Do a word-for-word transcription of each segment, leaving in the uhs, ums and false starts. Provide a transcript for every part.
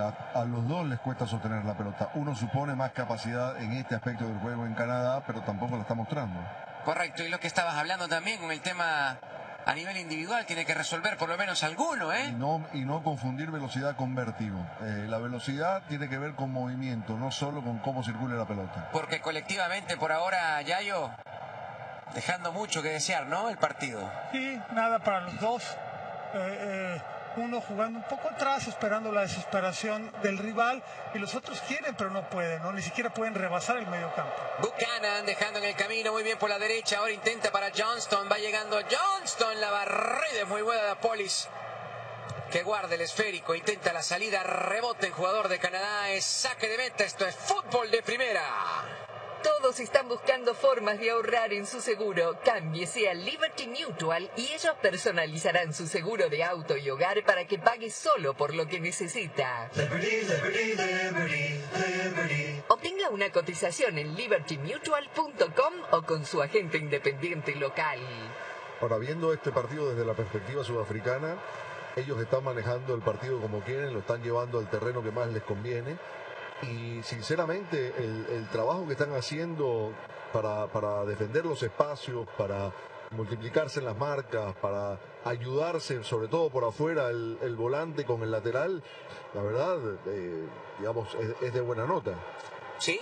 a, a los dos les cuesta sostener la pelota. Uno supone más capacidad en este aspecto del juego en Canadá, pero tampoco la está mostrando. Correcto, y lo que estabas hablando también con el tema a nivel individual, tiene que resolver por lo menos alguno, ¿eh? Y no, y no confundir velocidad con vértigo. Eh, la velocidad tiene que ver con movimiento, no solo con cómo circula la pelota. Porque colectivamente por ahora, Yayo, dejando mucho que desear, ¿no? El partido. Sí, nada para los dos. Eh, eh, uno jugando un poco atrás, esperando la desesperación del rival, y los otros quieren, pero no pueden, ¿no? Ni siquiera pueden rebasar el medio campo. Buchanan dejando en el camino muy bien por la derecha, ahora intenta para Johnston, va llegando Johnston, la barrida es muy buena de Polis, que guarda el esférico, intenta la salida, rebote en jugador de Canadá, es saque de meta, esto es fútbol de primera. Todos están buscando formas de ahorrar en su seguro. Cámbiese a Liberty Mutual y ellos personalizarán su seguro de auto y hogar para que pague solo por lo que necesita. Liberty, Liberty, Liberty, Liberty. Obtenga una cotización en liberty mutual punto com o con su agente independiente local. Ahora, viendo este partido desde la perspectiva sudafricana, ellos están manejando el partido como quieren, lo están llevando al terreno que más les conviene. Y sinceramente el, el trabajo que están haciendo para, para defender los espacios, para multiplicarse en las marcas, para ayudarse sobre todo por afuera el, el volante con el lateral, la verdad, eh, digamos, es, es de buena nota. Sí,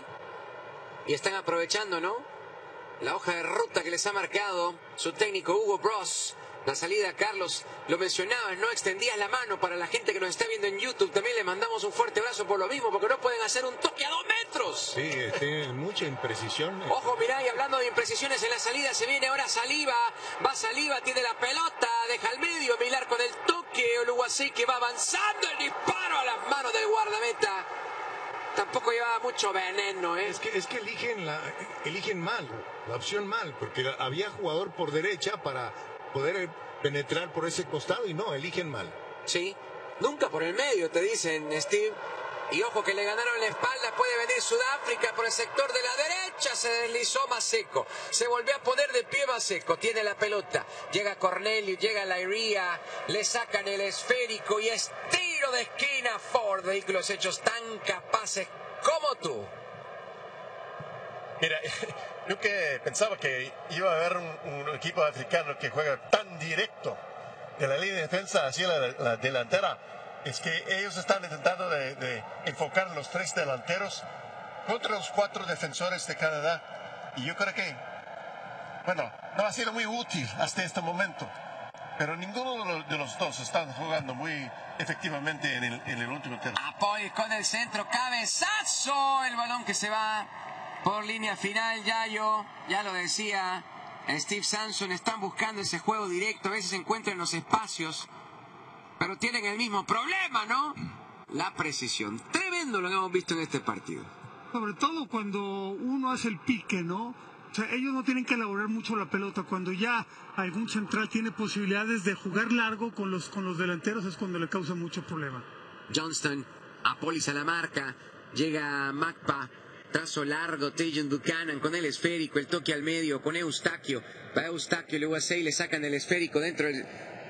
y están aprovechando, ¿no? La hoja de ruta que les ha marcado su técnico Hugo Bross. La salida, Carlos, lo mencionabas, no extendías la mano para la gente que nos está viendo en YouTube. También le mandamos un fuerte abrazo por lo mismo, porque no pueden hacer un toque a dos metros. Sí, tienen mucha imprecisión. Ojo, mirá, y hablando de imprecisiones en la salida, se viene ahora Saliba. Va Saliba, tiene la pelota, deja al medio, Milar con el toque. Oluwaseyi que va avanzando, el disparo a las manos del guardameta. Tampoco llevaba mucho veneno, ¿eh? Es que, es que eligen, la, eligen mal, la opción mal, porque había jugador por derecha para poder penetrar por ese costado y no, eligen mal. Sí, nunca por el medio, te dicen, Steve. Y ojo que le ganaron la espalda, puede venir Sudáfrica por el sector de la derecha, se deslizó Maseko, se volvió a poner de pie Maseko, tiene la pelota, llega Cornelius, llega Lairia, le sacan el esférico y es tiro de esquina. Ford, vehículos hechos tan capaces como tú. Mira, yo que pensaba que iba a haber un, un equipo africano que juega tan directo de la línea de defensa hacia la, la delantera, es que ellos están intentando de, de enfocar los tres delanteros contra los cuatro defensores de Canadá. Y yo creo que, bueno, no ha sido muy útil hasta este momento. Pero ninguno de los, de los dos están jugando muy efectivamente en el, en el último tercio. Apoy con el centro, cabezazo, el balón que se va por línea final. Yayo, ya lo decía Steve Sampson, están buscando ese juego directo, a veces se encuentran en los espacios, pero tienen el mismo problema, ¿no? La precisión. Tremendo lo que hemos visto en este partido. Sobre todo cuando uno hace el pique, ¿no? O sea, ellos no tienen que elaborar mucho la pelota. Cuando ya algún central tiene posibilidades de jugar largo con los, con los delanteros es cuando le causa mucho problema. Johnston, Apolis a la marca, llega Macpa, trazo largo, Tajon Buchanan con el esférico, el toque al medio, con Eustaquio, para Eustaquio, luego a seis le sacan el esférico dentro del...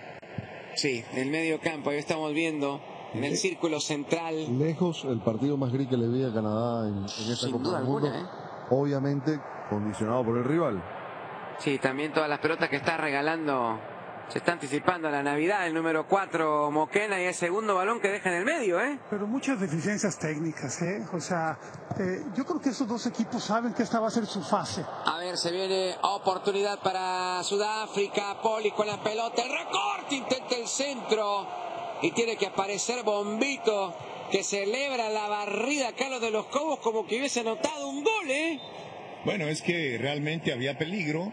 Sí, del medio campo, ahí estamos viendo, en el círculo central. Lejos el partido más gris que le vi a Canadá en, en esta Sin Copa duda del Mundo, alguna, ¿eh? Obviamente condicionado por el rival. Sí, también todas las pelotas que está regalando, se está anticipando a la Navidad, el número cuatro Moquena y el segundo balón que deja en el medio, ¿eh? Pero muchas deficiencias técnicas, ¿eh? O sea, eh, yo creo que estos dos equipos saben que esta va a ser su fase. A ver, se viene oportunidad para Sudáfrica, Poli con la pelota, el recorte, intenta el centro y tiene que aparecer Bombito, que celebra la barrida Carlos de los Cobos como que hubiese anotado un gol, ¿eh? Bueno, es que realmente había peligro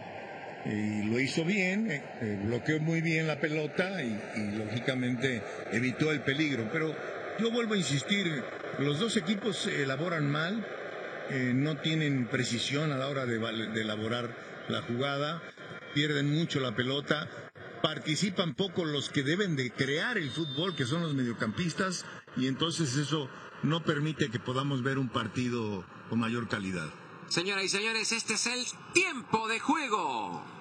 y lo hizo bien, eh, bloqueó muy bien la pelota y, y lógicamente evitó el peligro. Pero yo vuelvo a insistir, los dos equipos elaboran mal, eh, no tienen precisión a la hora de, de elaborar la jugada, pierden mucho la pelota, participan poco los que deben de crear el fútbol, que son los mediocampistas, y entonces eso no permite que podamos ver un partido con mayor calidad. Señoras y señores, este es el tiempo de juego.